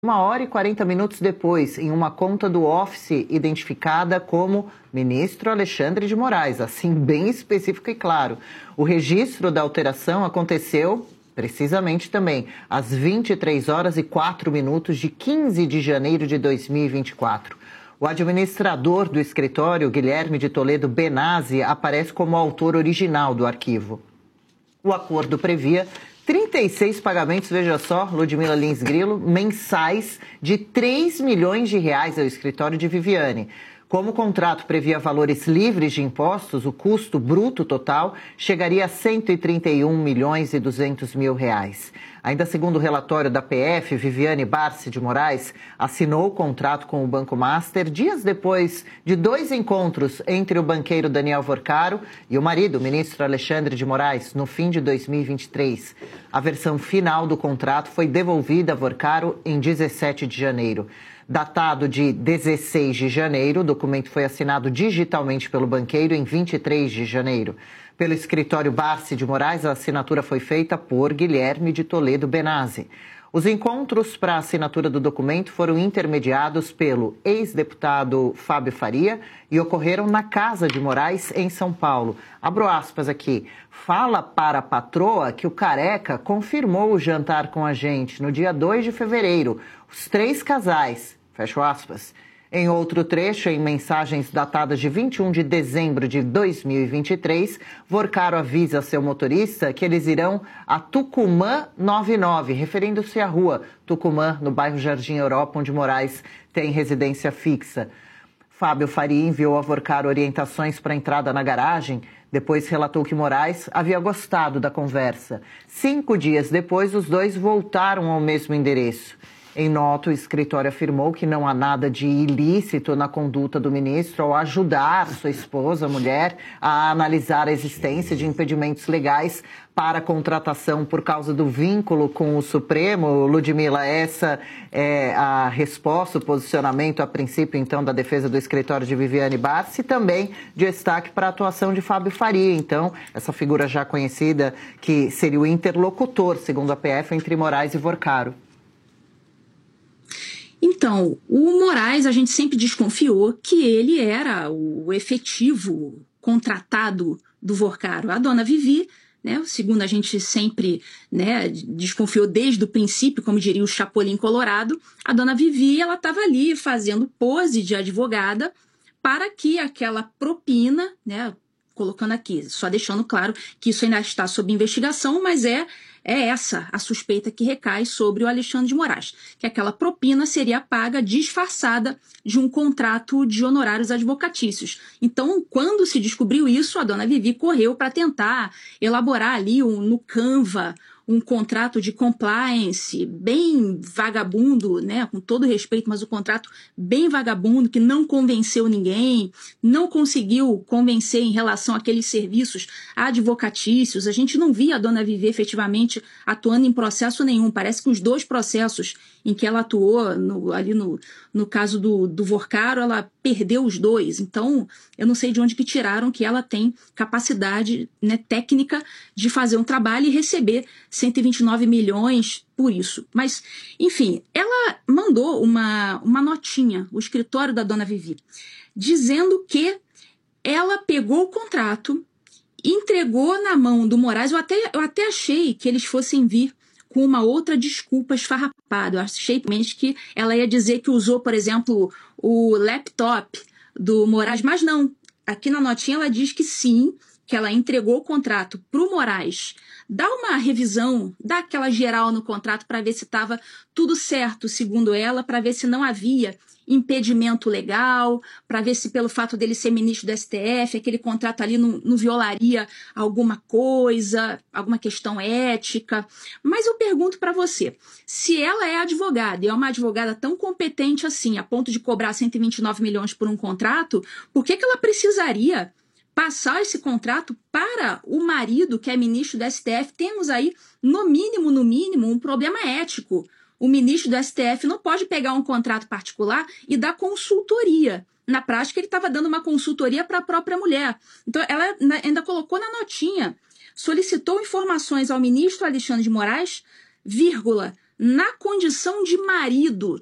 1 hora e 40 minutos depois, em uma conta do Office identificada como Ministro Alexandre de Moraes, assim bem específico e claro. O registro da alteração aconteceu precisamente também às 23 horas e 4 minutos de 15 de janeiro de 2024. O administrador do escritório, Guilherme de Toledo Benazzi, aparece como autor original do arquivo. O acordo previa 36 pagamentos, veja só, Ludmila Lins Grilo, mensais de R$ 3 milhões ao escritório de Viviane. Como o contrato previa valores livres de impostos, o custo bruto total chegaria a R$ 131.200.000. Ainda segundo o relatório da PF, Viviane Barsi de Moraes assinou o contrato com o Banco Master dias depois de 2 encontros entre o banqueiro Daniel Vorcaro e o marido, o ministro Alexandre de Moraes, no fim de 2023. A versão final do contrato foi devolvida a Vorcaro em 17 de janeiro. Datado de 16 de janeiro, o documento foi assinado digitalmente pelo banqueiro em 23 de janeiro. Pelo escritório Barsi de Moraes, a assinatura foi feita por Guilherme de Toledo Benazzi. Os encontros para a assinatura do documento foram intermediados pelo ex-deputado Fábio Faria e ocorreram na Casa de Moraes, em São Paulo. Abro aspas aqui. Fala para a patroa que o Careca confirmou o jantar com a gente no dia 2 de fevereiro. Os 3 casais. Fecho aspas. Em outro trecho, em mensagens datadas de 21 de dezembro de 2023, Vorcaro avisa seu motorista que eles irão a Tucumã 99, referindo-se à rua Tucumã, no bairro Jardim Europa, onde Moraes tem residência fixa. Fábio Faria enviou a Vorcaro orientações para a entrada na garagem. Depois relatou que Moraes havia gostado da conversa. 5 dias depois, os dois voltaram ao mesmo endereço. Em nota, o escritório afirmou que não há nada de ilícito na conduta do ministro ao ajudar sua esposa, a mulher, a analisar a existência de impedimentos legais para a contratação por causa do vínculo com o Supremo. Ludmila, essa é a resposta, o posicionamento a princípio, então, da defesa do escritório de Viviane Barsi e também destaque para a atuação de Fábio Faria. Então, essa figura já conhecida que seria o interlocutor, segundo a PF, entre Moraes e Vorcaro. Então, o Moraes, a gente sempre desconfiou que ele era o efetivo contratado do Vorcaro. A dona Vivi, né, segundo a gente sempre, né, desconfiou desde o princípio, como diria o Chapolin Colorado, a dona Vivi, ela estava ali fazendo pose de advogada para que aquela propina, né, colocando aqui, só deixando claro que isso ainda está sob investigação, mas é essa a suspeita que recai sobre o Alexandre de Moraes, que aquela propina seria paga disfarçada de um contrato de honorários advocatícios. Então, quando se descobriu isso, a dona Vivi correu para tentar elaborar ali no Canva um contrato de compliance bem vagabundo, né, com todo respeito, mas o contrato bem vagabundo, que não convenceu ninguém, não conseguiu convencer em relação àqueles serviços advocatícios. A gente não via a dona Vivi efetivamente atuando em processo nenhum. Parece que os 2 processos em que ela atuou, ali no caso do Vorcaro, ela perdeu os 2. Então, eu não sei de onde que tiraram que ela tem capacidade, né, técnica de fazer um trabalho e receber 129 milhões por isso. Mas, enfim, ela mandou uma notinha, o escritório da dona Vivi, dizendo que ela pegou o contrato, entregou na mão do Moraes. Eu até achei que eles fossem vir com uma outra desculpa esfarrapada. Eu achei realmente que ela ia dizer que usou, por exemplo, o laptop do Moraes, mas não. Aqui na notinha ela diz que sim, que ela entregou o contrato para o Moraes, dá uma revisão, dá aquela geral no contrato para ver se estava tudo certo, segundo ela, para ver se não havia impedimento legal, para ver se pelo fato dele ser ministro do STF, aquele contrato ali não violaria alguma coisa, alguma questão ética. Mas eu pergunto para você, se ela é advogada e é uma advogada tão competente assim, a ponto de cobrar 129 milhões por um contrato, por que ela precisaria passar esse contrato para o marido, que é ministro do STF? Temos aí, no mínimo, um problema ético. O ministro do STF não pode pegar um contrato particular e dar consultoria. Na prática, ele estava dando uma consultoria para a própria mulher. Então, ela ainda colocou na notinha, solicitou informações ao ministro Alexandre de Moraes, vírgula, na condição de marido